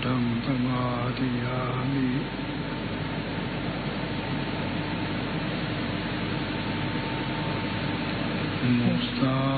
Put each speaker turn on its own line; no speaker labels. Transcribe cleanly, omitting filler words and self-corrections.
ธังสมาธิยามิมุสา